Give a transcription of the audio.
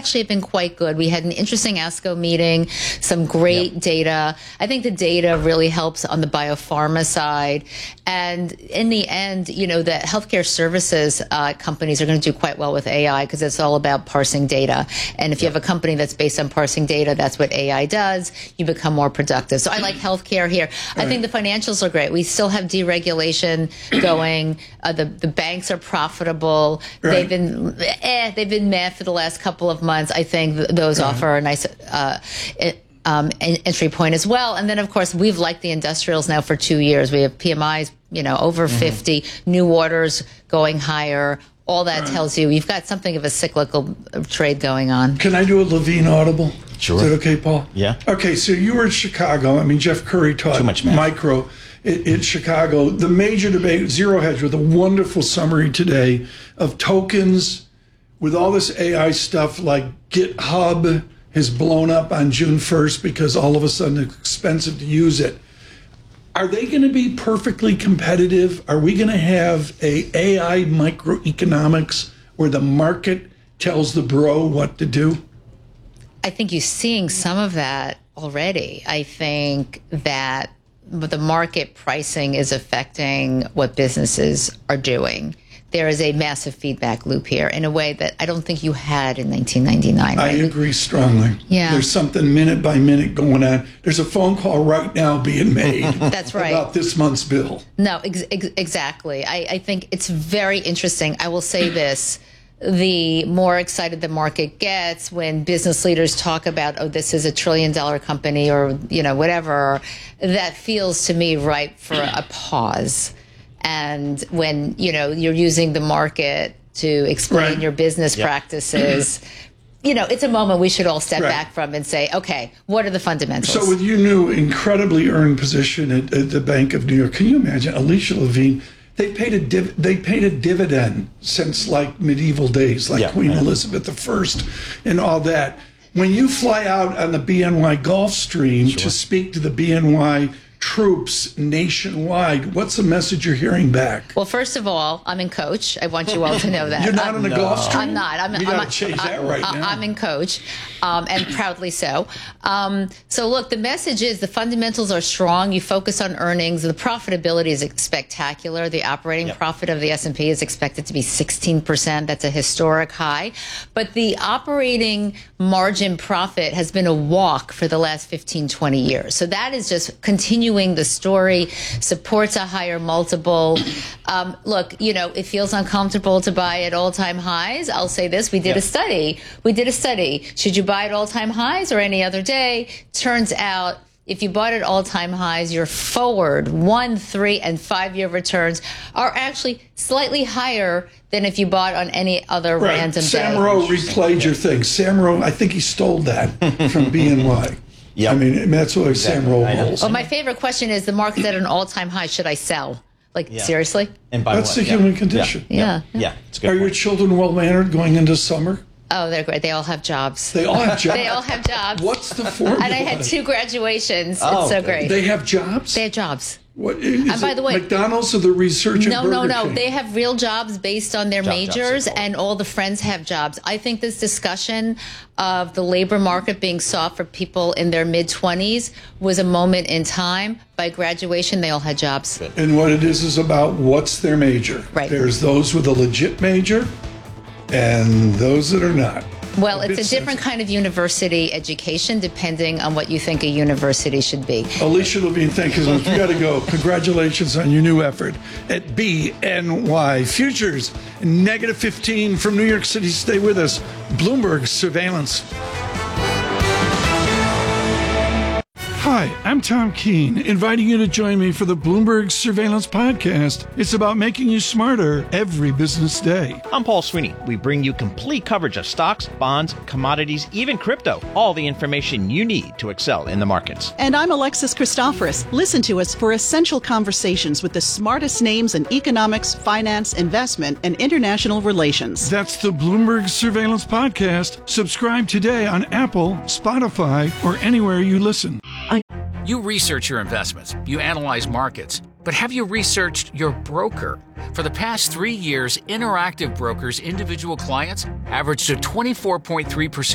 actually have been quite good. We had an interesting ASCO meeting, some great data. I think the data really helps on the biopharma side. And in the end, you know, the healthcare services companies are going to do quite well with AI because it's all about parsing data. And if you have a company that's based on parsing data, that's what AI does. You become more productive. So I like healthcare here. I think the financials are great. We still have deregulation going. The banks are profitable. They've been meh for the last couple of months. I think those offer a nice entry point as well. And then, of course, we've liked the industrials now for 2 years. We have PMIs, you know, over 50, new orders going higher. All that tells you you've got something of a cyclical trade going on. Can I do a Levine audible? Sure. Is that okay, Paul? Yeah. Okay, so you were in Chicago. I mean, Jeff Curry taught micro in Chicago. The major debate, Zero Hedge, with a wonderful summary today of tokens with all this AI stuff like GitHub has blown up on June 1st because all of a sudden it's expensive to use it. Are they going to be perfectly competitive? Are we going to have a AI microeconomics where the market tells the bro what to do? I think you're seeing some of that already. I think that the market pricing is affecting what businesses are doing. There is a massive feedback loop here in a way that I don't think you had in 1999. Right? I agree strongly. Yeah. There's something minute by minute going on. There's a phone call right now being made That's right. about this month's bill. No, exactly. I think it's very interesting. I will say this. The more excited the market gets when business leaders talk about, oh, this is $1 trillion company or, you know, whatever, that feels to me ripe for a pause. And when, you know, you're using the market to explain your business practices, you know, it's a moment we should all step back from and say, okay, what are the fundamentals? So with your new incredibly earned position at the Bank of New York, can you imagine Alicia Levine? They paid a dividend since like medieval days, like Queen Elizabeth I and all that. When you fly out on the BNY Gulfstream to speak to the BNY troops nationwide, what's the message you're hearing back? Well, first of all, I'm in coach. I want you all to know that. You're not in the Gulfstream? I'm not. You got to change that right now. I'm in coach, and proudly so. So look, the message is the fundamentals are strong. You focus on earnings. The profitability is spectacular. The operating profit of the S&P is expected to be 16%. That's a historic high. But the operating margin profit has been a walk for the last 15, 20 years. So that is just continuing the story, supports a higher multiple. Look, you know, it feels uncomfortable to buy at all-time highs. I'll say this. We did a study. Should you buy at all-time highs or any other day? Turns out if you bought at all-time highs, your forward 1, 3, and 5-year returns are actually slightly higher than if you bought on any other random day. Sam Rowe replayed your thing. Sam Rowe, I think he stole that from BNY. Yeah, I mean, that's what Sam Rowe holds. Well, my favorite question is, the market's at an all-time high. Should I sell? Like, seriously? And by that's the human condition. Yeah. It's a good point. Are your children well-mannered going into summer? Oh, they're great. They all have jobs. They all have jobs? They all have jobs. What's the formula? And I had 2 graduations. It's so great. They have jobs? They have jobs. What, is and by the way, McDonald's or the research? No. They have real jobs based on their majors, and all the friends have jobs. I think this discussion of the labor market being soft for people in their mid-20s was a moment in time. By graduation, they all had jobs. And what it is about what's their major. Right. There's those with a legit major and those that are not. Well, it's a different kind of university education, depending on what you think a university should be. Alicia Levine, thank you so much. We got to go. Congratulations on your new effort at BNY Futures. Negative 15 from New York City. Stay with us. Bloomberg Surveillance. Hi, I'm Tom Keene, inviting you to join me for the Bloomberg Surveillance Podcast. It's about making you smarter every business day. I'm Paul Sweeney. We bring you complete coverage of stocks, bonds, commodities, even crypto. All the information you need to excel in the markets. And I'm Alexis Christoforous. Listen to us for essential conversations with the smartest names in economics, finance, investment, and international relations. That's the Bloomberg Surveillance Podcast. Subscribe today on Apple, Spotify, or anywhere you listen. You research your investments, you analyze markets, but have you researched your broker? For the past 3 years, Interactive Brokers' individual clients averaged a 24.3%